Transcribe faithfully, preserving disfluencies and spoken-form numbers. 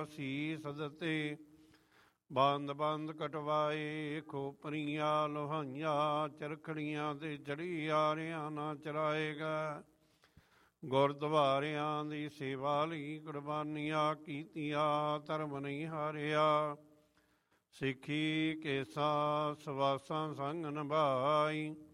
ਸੀਸ ਦਿੱਤੇ। ਬੰਦ ਬੰਦ ਕਟਵਾਏ ਖੋਪਰੀਆਂ ਲੋਹਾਈਆਂ, ਚਰਖੜੀਆਂ ਤੇ ਚੜੀ ਆਰਿਆਂ ਨਾ ਚਰਾਏਗਾ। ਗੁਰਦੁਆਰਿਆਂ ਦੀ ਸੇਵਾ ਲਈ ਕੁਰਬਾਨੀਆਂ ਕੀਤੀਆਂ, ਧਰਮ ਨਹੀਂ ਹਾਰਿਆ। ਸਿੱਖੀ ਕੇਸਾਂ ਸਵਾਸਾਂ ਸੰਗ ਨਿਭਾਈ,